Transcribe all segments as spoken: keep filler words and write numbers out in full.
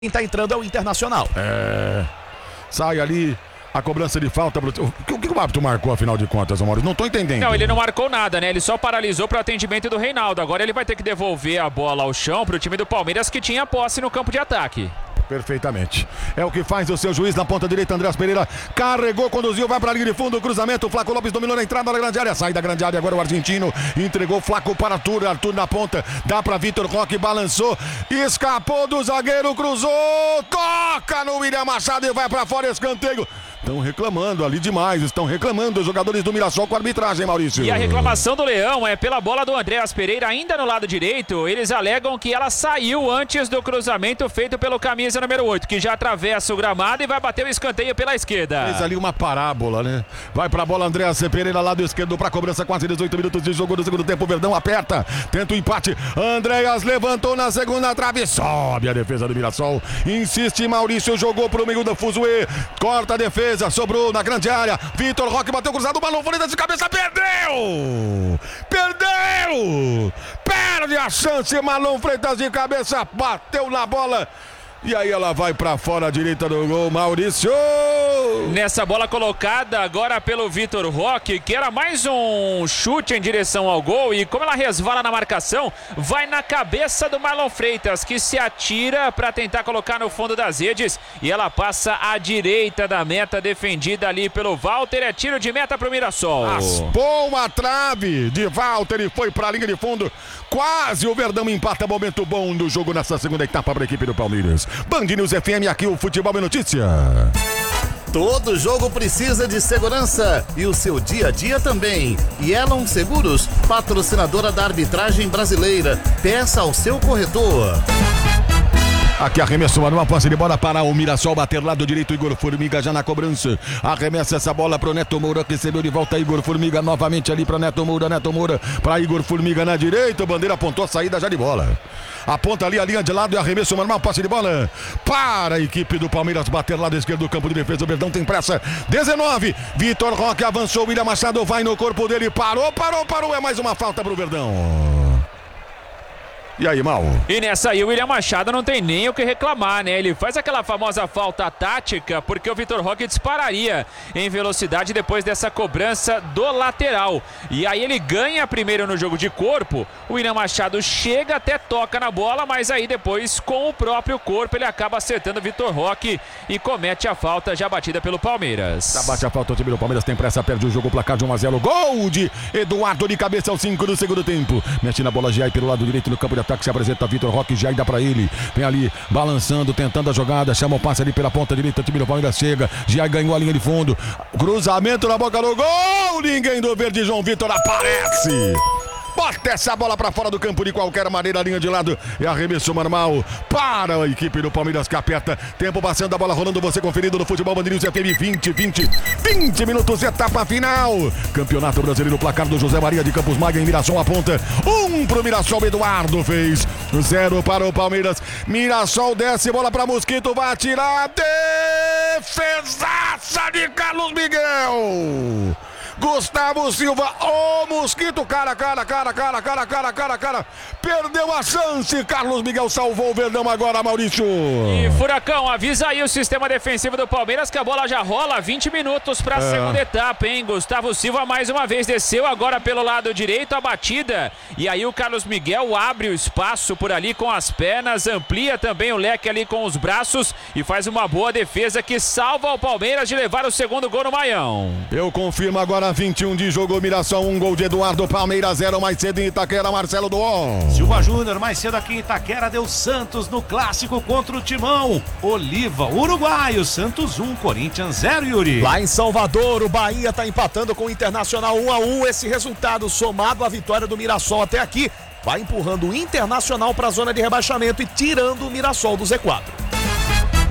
Quem tá entrando é o Internacional. É. Sai ali a cobrança de falta. O que, o que o árbitro marcou, afinal de contas, Amores? Não tô entendendo. Não, ele não marcou nada, né? Ele só paralisou para o atendimento do Reinaldo. Agora ele vai ter que devolver a bola ao chão pro time do Palmeiras, que tinha posse no campo de ataque. Perfeitamente. É o que faz o seu juiz na ponta direita, Andrés Pereira. Carregou, conduziu, vai para a linha de fundo. Cruzamento, Flaco Lopes dominou na entrada da grande área. Sai da grande área agora o argentino. Entregou Flaco para Arthur. Arthur na ponta. Dá para Vitor Roque, balançou. Escapou do zagueiro, cruzou. Toca no William Machado e vai para fora, escanteio. Estão reclamando ali demais, estão reclamando os jogadores do Mirassol com a arbitragem, Maurício. E a reclamação do Leão é pela bola do Andréas Pereira, ainda no lado direito. Eles alegam que ela saiu antes do cruzamento feito pelo camisa número oito, que já atravessa o gramado e vai bater o escanteio pela esquerda. Fez ali uma parábola, né? Vai pra bola, Andréas Pereira, lado esquerdo pra cobrança, quase dezoito minutos de jogo do segundo tempo. O Verdão aperta, tenta o empate. Andréas levantou na segunda trave, sobe a defesa do Mirassol. Insiste Maurício, jogou pro meio do Fuzue, corta a defesa. Sobrou na grande área. Vitor Roque bateu cruzado. Balão fora de cabeça. Perdeu! Perdeu! Perde a chance. Marlon Freitas de cabeça. Bateu na bola. E aí ela vai pra fora, à direita do gol, Maurício! Nessa bola colocada agora pelo Vitor Roque, que era mais um chute em direção ao gol, e como ela resvala na marcação, vai na cabeça do Marlon Freitas, que se atira para tentar colocar no fundo das redes, e ela passa à direita da meta, defendida ali pelo Walter. É tiro de meta pro Mirassol. Raspou uma trave de Walter e foi pra linha de fundo. Quase o Verdão empata. Momento bom do jogo nessa segunda etapa para a equipe do Palmeiras. Band News F M, aqui o Futebol é Notícia. Todo jogo precisa de segurança e o seu dia a dia também. E Elon Seguros, patrocinadora da arbitragem brasileira. Peça ao seu corretor. Aqui arremessou uma posse de bola para o Mirassol, bater lado direito, Igor Formiga já na cobrança. Arremessa essa bola pro Neto Moura, que recebeu de volta Igor Formiga novamente ali para Neto Moura, Neto Moura para Igor Formiga na direita. O Bandeira apontou a saída já de bola. Aponta ali a linha de lado e arremesso normal, passe de bola para a equipe do Palmeiras, bater lado esquerdo do campo de defesa. O Verdão tem pressa. dezenove. Vitor Roque avançou, William Machado vai no corpo dele, parou, parou, parou. É mais uma falta pro Verdão. E aí, Mal? E nessa aí o William Machado não tem nem o que reclamar, né? Ele faz aquela famosa falta tática porque o Vitor Roque dispararia em velocidade depois dessa cobrança do lateral. E aí ele ganha primeiro no jogo de corpo, o William Machado chega até toca na bola, mas aí depois com o próprio corpo ele acaba acertando o Vitor Roque e comete a falta já batida pelo Palmeiras. Já bate a falta, o time do Palmeiras tem pressa, perde o jogo, o placar de um a zero. Gol de Eduardo de cabeça aos cinco do segundo tempo. Mexe na bola, Giai pelo lado direito no campo de ataque, se apresenta Vitor Roque, Giai dá pra ele, vem ali balançando, tentando a jogada, chama o passe ali pela ponta direita, o time do Palmeiras chega, Giai ganhou a linha de fundo, cruzamento na boca do gol, ninguém do verde, João Vitor aparece. Bota essa bola pra fora do campo de qualquer maneira, linha de lado, é arremesso normal para a equipe do Palmeiras que aperta. Tempo passando, a bola rolando, você conferido no Futebol Band News F M. vinte, vinte, vinte minutos, etapa final. Campeonato Brasileiro, placar do José Maria de Campos Maga em Mirassol aponta. Um pro Mirassol, Eduardo fez. Zero para o Palmeiras. Mirassol desce, bola pra Mosquito, vai atirar. Defesaça de Carlos Miguel. Gustavo Silva, ô oh, Mosquito, cara, cara, cara, cara, cara, cara, cara, cara, perdeu a chance, Carlos Miguel salvou o Verdão agora, Maurício. E Furacão, avisa aí o sistema defensivo do Palmeiras que a bola já rola, vinte minutos para a é. segunda etapa, hein? Gustavo Silva mais uma vez desceu agora pelo lado direito, a batida, e aí o Carlos Miguel abre o espaço por ali com as pernas, amplia também o leque ali com os braços e faz uma boa defesa que salva o Palmeiras de levar o segundo gol no Maião. Eu confirmo agora. vinte e um de jogo, Mirassol, um gol de Eduardo, Palmeiras zero, mais cedo em Itaquera, Marcelo Duon. Silva Júnior, mais cedo aqui em Itaquera, deu Santos no clássico contra o Timão. Oliva, Uruguaio, Santos um, Corinthians zero, Yuri. Lá em Salvador, o Bahia tá empatando com o Internacional um a um. Esse resultado, somado à vitória do Mirassol até aqui, vai empurrando o Internacional para a zona de rebaixamento e tirando o Mirassol do Z quatro.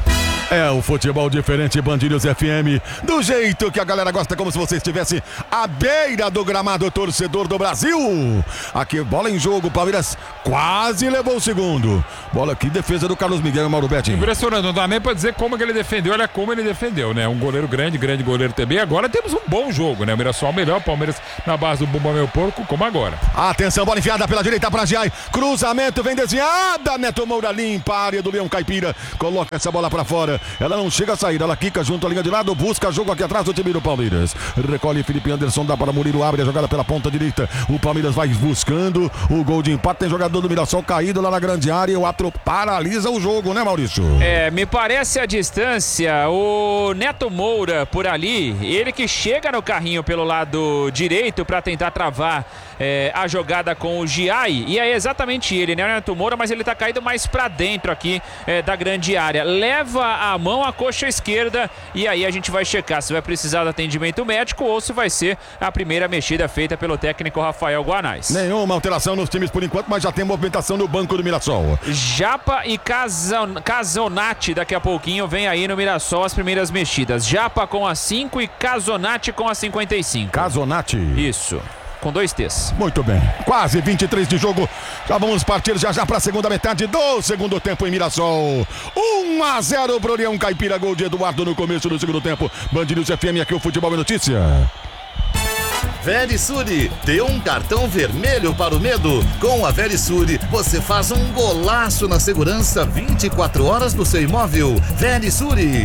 É o futebol diferente, Band News F M, do jeito que a galera gosta, como se você estivesse à beira do gramado, torcedor do Brasil. Aqui, bola em jogo, Palmeiras quase levou o segundo. Bola aqui, defesa do Carlos Miguel e Mauro Betti. Impressionante, não dá nem pra dizer como que ele defendeu, olha como ele defendeu, né? Um goleiro grande, grande goleiro também. Agora temos um bom jogo, né? O Mirassol melhor, Palmeiras na base do Bumba Meu Porco, como agora. Atenção, bola enfiada pela direita para Giai. Cruzamento, vem desviada. Neto Moura limpa a área do Leão Caipira. Coloca essa bola para fora. Ela não chega a sair, ela quica junto à linha de lado. Busca jogo aqui atrás do time do Palmeiras. Recolhe Felipe Anderson, dá para Murilo, abre a jogada pela ponta direita. O Palmeiras vai buscando o gol de empate. Tem jogador do Mirassol caído lá na grande área. O Atro paralisa o jogo, né, Maurício? É, me parece a distância. O Neto Moura por ali, ele que chega no carrinho pelo lado direito para tentar travar é, a jogada com o Giai. E é exatamente ele, né, o Neto Moura, mas ele tá caído mais para dentro aqui é, da grande área. Leva a mão à coxa esquerda e aí a gente vai checar se vai precisar de atendimento médico ou se vai ser a primeira mexida feita pelo técnico Rafael Guanais. Nenhuma alteração nos times por enquanto, mas já tem movimentação no banco do Mirassol. Japa e Casonati daqui a pouquinho vem aí no Mirassol as primeiras mexidas. Japa com a cinco e Casonati com a cinquenta e cinco. Casonati. Isso. Com dois T's. Muito bem. Quase vinte e três de jogo. Já vamos partir já já para a segunda metade do segundo tempo em Mirassol. um a zero pro Leão Caipira. Gol de Eduardo no começo do segundo tempo. Band News F M, aqui o Futebol é Notícia. Verisuri, deu um cartão vermelho para o medo. Com a Verisuri, você faz um golaço na segurança vinte e quatro horas do seu imóvel. Verisuri.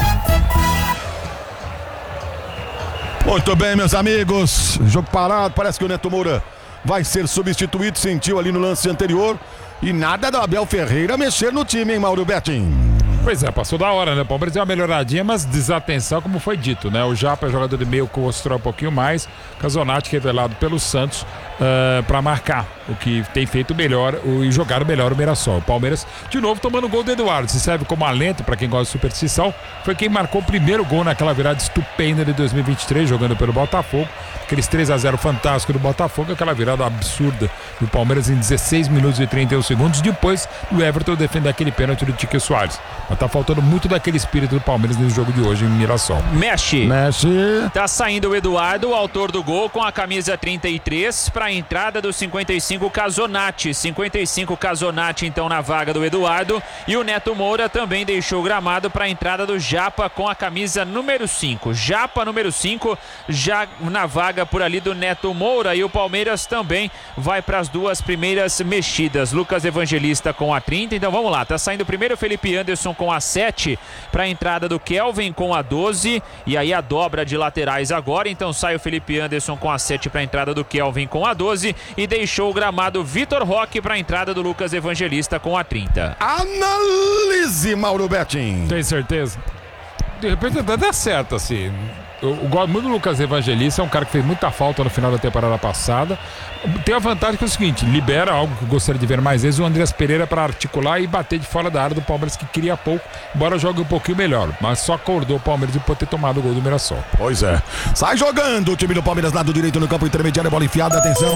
Muito bem, meus amigos. Jogo parado, parece que o Neto Moura vai ser substituído, sentiu ali no lance anterior. E nada do Abel Ferreira mexer no time, hein, Mauro Betting? Pois é, passou da hora, né? O Palmeiras deu uma melhoradinha, mas desatenção, como foi dito, né? O Japa, jogador de meio, que mostrou um pouquinho mais. Casonati, revelado pelo Santos, uh, para marcar o que tem feito melhor o, e jogar melhor o Mirassol. O Palmeiras, de novo, tomando o gol do Eduardo. Se serve como alento para quem gosta de superstição. Foi quem marcou o primeiro gol naquela virada estupenda de dois mil e vinte e três, jogando pelo Botafogo. Aqueles três a zero fantástico do Botafogo, aquela virada absurda do Palmeiras em dezesseis minutos e trinta e um segundos. Depois, o Everton defende aquele pênalti do Tique Soares. Mas tá faltando muito daquele espírito do Palmeiras no jogo de hoje em Mirassol. Mexe. Mexe. Tá saindo o Eduardo, o autor do gol, com a camisa trinta e três, para a entrada do cinquenta e cinco Casonati. cinquenta e cinco Casonati, então, na vaga do Eduardo. E o Neto Moura também deixou o gramado para a entrada do Japa com a camisa número cinco. Japa, número cinco, já na vaga por ali do Neto Moura. E o Palmeiras também vai para as duas primeiras mexidas. Lucas Evangelista com a trinta. Então vamos lá, tá saindo primeiro o Felipe Anderson com a sete para a entrada do Kelvin com a doze. E aí a dobra de laterais agora. Então sai o Felipe Anderson com a sete para a entrada do Kelvin com a doze. E deixou o gramado Vitor Roque para a entrada do Lucas Evangelista com a trinta. Analise, Mauro Betting. Tem certeza? De repente até dá certo, assim. Eu, eu gosto muito do Lucas Evangelista, é um cara que fez muita falta no final da temporada passada. Tem a vantagem que é o seguinte, libera algo que eu gostaria de ver mais vezes, o Andreas Pereira para articular e bater de fora da área do Palmeiras, que queria pouco, embora jogue um pouquinho melhor, mas só acordou o Palmeiras de poder ter tomado o gol do Mirassol. Pois é. Sai jogando o time do Palmeiras, lado direito no campo intermediário, bola enfiada, atenção.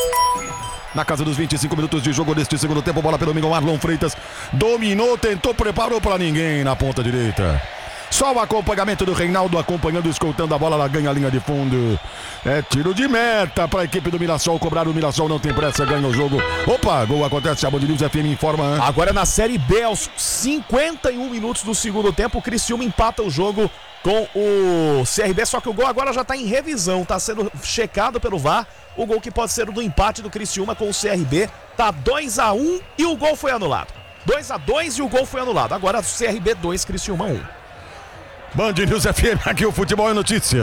Na casa dos vinte e cinco minutos de jogo deste segundo tempo, bola pelo Miguel Marlon Freitas. Dominou, tentou, preparou para ninguém na ponta direita. Só o acompanhamento do Reinaldo acompanhando, escoltando a bola, ela ganha a linha de fundo. É tiro de meta para a equipe do Mirassol, cobrar o Mirassol, não tem pressa, ganha o jogo. Opa, gol acontece, a Band News F M informa. Agora na Série B, aos cinquenta e um minutos do segundo tempo, o Criciúma empata o jogo com o C R B, só que o gol agora já está em revisão, está sendo checado pelo V A R. O gol que pode ser o do empate do Criciúma com o C R B, tá dois a um e o gol foi anulado. dois a dois e o gol foi anulado. Agora C R B dois, Criciúma um. Band News F M, aqui o Futebol é Notícia.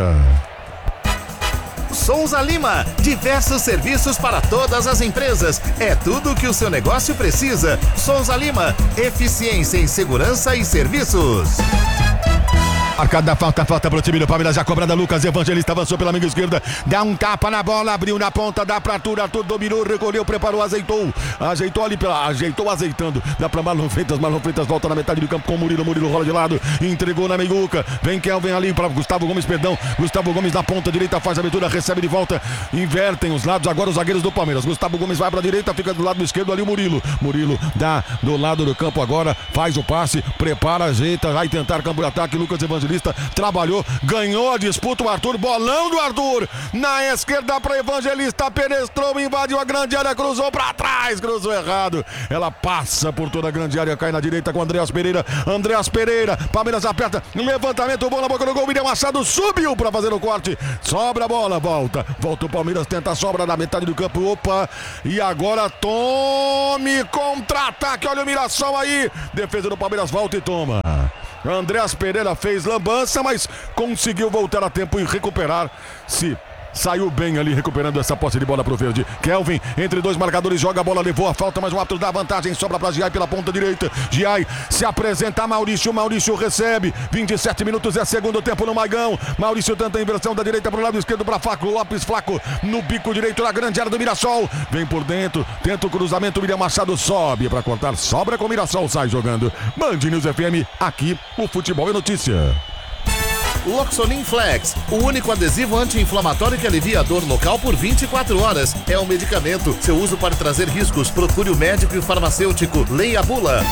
Souza Lima, diversos serviços para todas as empresas. É tudo o que o seu negócio precisa. Souza Lima, eficiência em segurança e serviços. Marcada falta, falta pro time do Palmeiras, já cobrada, Lucas Evangelista avançou pela amiga esquerda, dá um tapa na bola, abriu na ponta, dá pra Arthur, Arthur dominou, recolheu, preparou, azeitou, ajeitou ali, pela, ajeitou azeitando, dá pra Marlon Freitas, Marlon Freitas volta na metade do campo com o Murilo, Murilo rola de lado, entregou na meiguca, vem Kelvin ali para Gustavo Gomes, perdão, Gustavo Gomes na ponta direita, faz a abertura, recebe de volta, invertem os lados, agora os zagueiros do Palmeiras, Gustavo Gomes vai pra direita, fica do lado esquerdo ali o Murilo, Murilo dá do lado do campo agora, faz o passe, prepara, ajeita, vai tentar campo de ataque, Lucas Evangelista trabalhou, ganhou a disputa, o Arthur, bolão do Arthur, na esquerda para Evangelista, penetrou, invadiu a grande área, cruzou para trás, cruzou errado, ela passa por toda a grande área, cai na direita com Andreas Pereira, Andreas Pereira, Palmeiras aperta, levantamento, bola na boca do gol, William Machado subiu para fazer o corte, sobra a bola, volta, volta o Palmeiras, tenta a sobra na metade do campo, opa, e agora tome contra-ataque, olha o Mirassol aí, defesa do Palmeiras, volta e toma. Andreas Pereira fez lambança, mas conseguiu voltar a tempo e recuperar-se. Saiu bem ali, recuperando essa posse de bola pro verde. Kelvin, entre dois marcadores, joga a bola, levou a falta, mas o árbitro dá vantagem, sobra pra Giai pela ponta direita. Giai se apresenta a Maurício, Maurício recebe. vinte e sete minutos, é segundo tempo no Maigão. Maurício tenta a inversão da direita pro lado esquerdo pra Flaco Lopes, Flaco no bico direito na grande área do Mirassol. Vem por dentro, tenta o cruzamento, William Machado sobe pra cortar, sobra com o Mirassol, sai jogando. Band News F M, aqui o futebol é notícia. Loxonin Flex, o único adesivo anti-inflamatório que alivia a dor local por vinte e quatro horas. É um medicamento. Seu uso pode trazer riscos. Procure o médico e o farmacêutico. Leia a bula.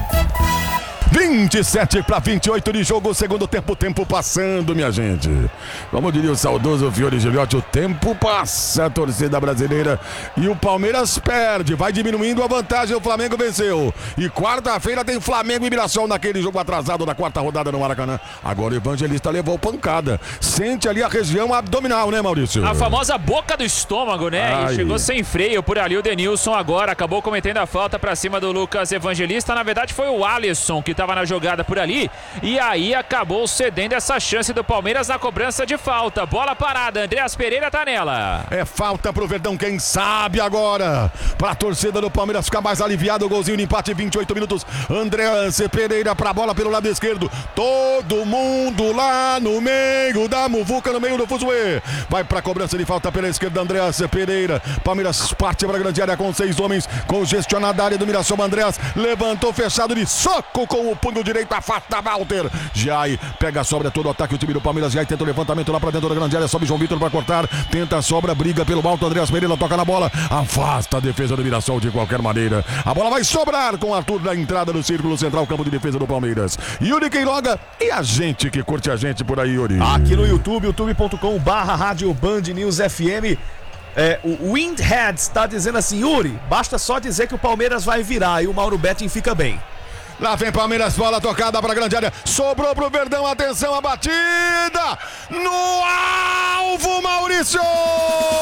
vinte e sete para vinte e oito de jogo, segundo tempo, tempo passando, minha gente. Como diria o saudoso Fiore Giliotti, o tempo passa, a torcida brasileira, e o Palmeiras perde, vai diminuindo a vantagem, o Flamengo venceu. E quarta-feira tem Flamengo e Mirassol naquele jogo atrasado da quarta rodada no Maracanã. Agora o Evangelista levou pancada, sente ali a região abdominal, né, Maurício? A famosa boca do estômago, né? Ai. E chegou sem freio por ali o Denilson agora, acabou cometendo a falta pra cima do Lucas Evangelista. Na verdade foi o Alisson que tava na jogada por ali, e aí acabou cedendo essa chance do Palmeiras na cobrança de falta. Bola parada, Andreas Pereira tá nela. É falta pro Verdão, quem sabe agora, pra torcida do Palmeiras ficar mais aliviado, o golzinho de empate, vinte e oito minutos, Andreas Pereira pra bola pelo lado esquerdo, todo mundo lá no meio da muvuca, no meio do fuzuê, vai pra cobrança de falta pela esquerda, Andreas Pereira, Palmeiras parte pra grande área com seis homens, congestionada a área do Mirassol, Andreas levantou fechado de soco com o punho direito, afasta Walter, Giai pega a sobra, todo o ataque, o time do Palmeiras, Giai tenta o levantamento lá pra dentro da grande área, sobe João Vitor pra cortar, tenta a sobra, briga pelo alto, Andreas Pereira toca na bola, afasta a defesa do Mirassol de qualquer maneira, a bola vai sobrar com o Arthur na entrada do círculo central, campo de defesa do Palmeiras, Yuri Queiroga e a gente que curte a gente por aí, Yuri. Aqui no YouTube, youtube ponto com barra rádio Band News F M. É, o Windhead está dizendo assim, Yuri, basta só dizer que o Palmeiras vai virar e o Mauro Betting fica bem. Lá vem Palmeiras, bola tocada para a grande área, sobrou pro Verdão, atenção, a batida no alvo, Maurício!